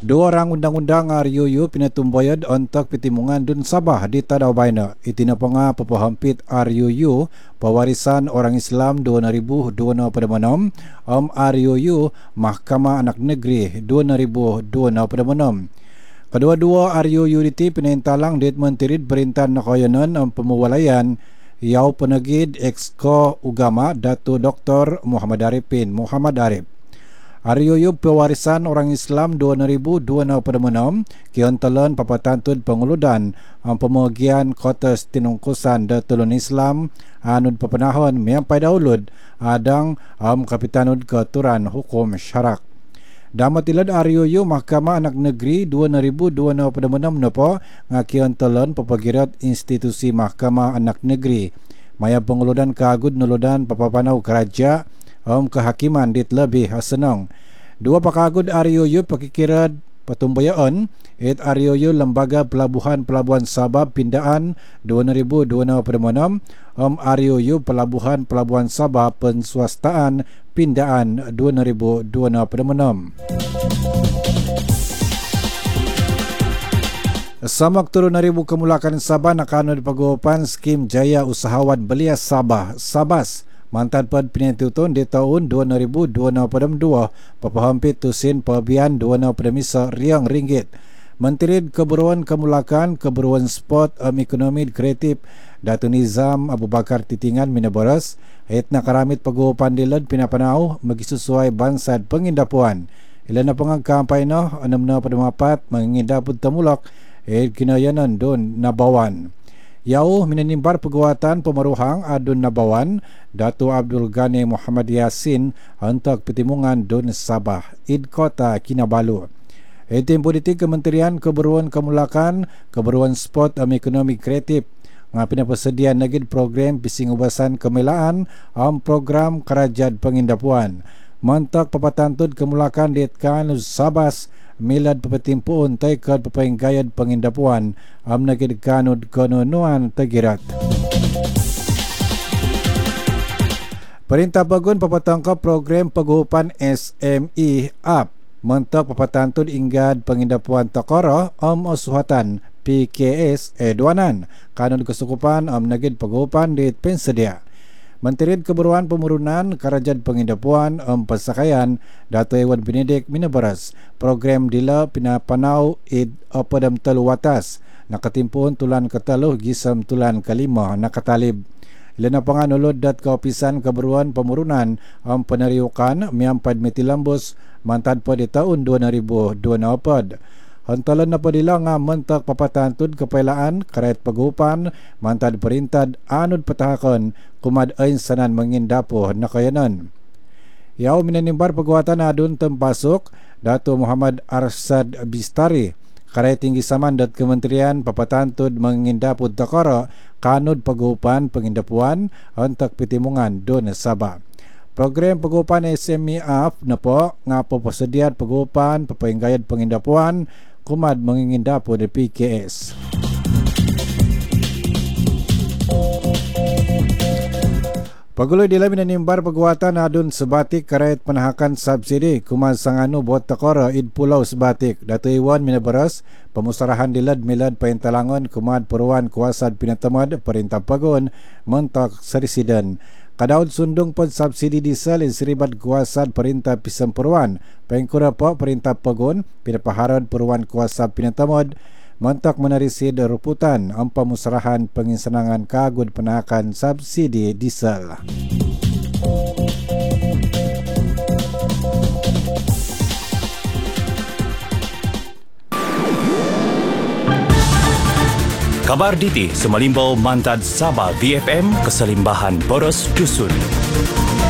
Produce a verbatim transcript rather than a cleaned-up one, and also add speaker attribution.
Speaker 1: Dua orang undang-undang R U U pinatumbayad untuk petimungan dun Sabah di Tadau Baina. Itinaponga papahampit R U U pewarisan orang Islam dua ribu dua puluh pada manom om R U U Mahkamah Anak Negeri dua ribu dua puluh pada manom. Kedua-dua R U U itu pinentalang dit Menteri Perintah Nakayanan om Pemewalayan Yau Penegid Exco Ugama Datuk Doktor Muhammad Arifin Muhammad Arif. R U U Pewarisan Orang Islam dua ribu dua puluh pada manom kian telan papatantun penguludan ang pemogian kota tinungkusan da tulun Islam anud papanahon miampai daulud adang am kapitanud keaturan hukum syarak. Damatilad R U U Mahkamah Anak Negeri dua ribu dua puluh pada manom nopo ngakian telan papagirat institusi Mahkamah Anak Negeri maya penguludan kagud nuludan papapanau keraja om kehakiman dit lebih senang. Dua pakagud R U U pakikirat patumbayaan it R U U Lembaga Pelabuhan-Pelabuhan Sabah Pindaan dua ribu dua puluh pada manom om R U U Pelabuhan-Pelabuhan Sabah Penswastaan Pindaan dua ribu dua puluh pada manom. Samak turun ribu kemulakan Sabah nakano di pagupan skim Jaya Usahawan Belia Sabah Sabas mantan pad pinituton di tahun dua ribu dua puluh dua papahampit tusin pabian dua puluh misa riang ringgit. Menteri Keberuan Kemulakan Keberuan Sport um, Ekonomi Kreatif Datu Nizam Abu Bakar Titingan Minaboras ayat nakaramit pagupan dilad pinapanau magisusuai bansad pengindapuan ilan na pangangkampay no enam na padampapat mangindapod tamulak ayat kinayanan don nabawan. Yau minanimbar pegawatan pemeruhang adun nabawan Dato' Abdul Ghani Muhammad Yasin untuk petimungan Dun Sabah Id Kota Kinabalu. Itim politik Kementerian Keberuan Kemulakan Keberuan Sport dan Ekonomi Kreatif ngapina persedia negid program pisingubasan kemelaan am program kerajaan pengindapuan. Mantak papatantun kemulakan dietkan Sabas milad papatimpuun taikad papainggayad pengindapuan am nagid kanod kononuan tagirat. Perintah Bagun papatangkap program pagupan S M E Up mentok papatantun inggad pengindapuan Tokoro am Osuhatan P K S Edwanan kanod kesukupan am nagid pagupan di pensedia. Menteri Keberuan Pemurunan Kerajaan Pengindapuan Om Pesakaian Dato' Iwan Benedik Minabaras program dila pinapanau id opadam telu watas nakatimpun tulan ketaluh gisam tulan kelima nakatalib. Ilan na panganulod dat kaopisan Keberuan Pemurunan Om Penariukan miampad mitilambos mantad po di tahun dua ribu dua puluh. Hantalan na padila nga mentak papatantun kepailaan karet pagupan mantad perintad anod patahakon kumad ain sanan mengindapo nakayanan. Yau minanimbar paguatan adun tempasok Dato' Muhammad Arsad Bistari karet tinggi saman dat Kementerian papatantun mengindapo Takara kanod pagupan pengindapuan untuk petimungan Dun Sabah. Program pagupan S M E A F na po nga po pasediat pagupan papainggayad pengindapuan kumad mangingindapo di P K S. Paguloy dila minanimbar paguatan adun sebatik karet penahakan subsidi kumad sanganu buat Takora id Pulau Sebatik. Dato' Iwan Minabaras pemusarahan dilad milad paintalangon kumad peruan kuasad pinatamad perintah Pagun mentok serisiden. Kadaud sundung pun subsidi diesel in seribat kuasad perintah pisang peruan. Pengkura po perintah Pagun pinapaharad peruan kuasad pinatamad mentok menarisid ruputan ang pamusarahan penginsanangan kagud penahakan subsidi diesel.
Speaker 2: Kabar Diti Semalimbau Mantad Sabah V F M Keselimbahan Boros Dusun.